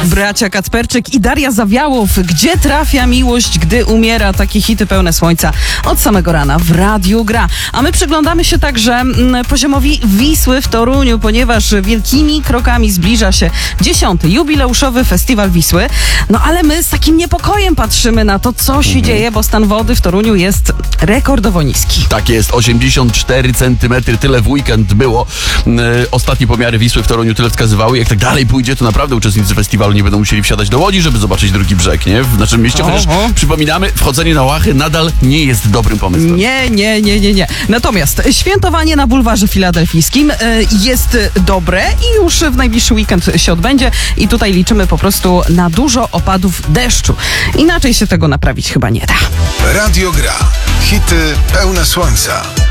Bracia Kacperczyk i Daria Zawiałow. Gdzie trafia miłość, gdy umiera? Takie hity pełne słońca od samego rana w Radiu Gra. A my przyglądamy się także poziomowi Wisły w Toruniu, ponieważ wielkimi krokami zbliża się 10. jubileuszowy Festiwal Wisły. No ale my z takim niepokojem patrzymy na to, co się dzieje, bo stan wody w Toruniu jest rekordowo niski. Tak jest, 84 cm, tyle w weekend było. Ostatnie pomiary Wisły w Toruniu tyle wskazywały. Jak tak dalej pójdzie, to naprawdę uczestnicy festiwalu nie będą musieli wsiadać do łodzi, żeby zobaczyć drugi brzeg, nie? W naszym mieście, chociaż przypominamy, wchodzenie na łachy nadal nie jest dobrym pomysłem. Nie. Natomiast świętowanie na bulwarze filadelfijskim jest dobre i już w najbliższy weekend się odbędzie i tutaj liczymy po prostu na dużo opadów deszczu. Inaczej się tego naprawić chyba nie da. Radio Gra. Hity pełne słońca.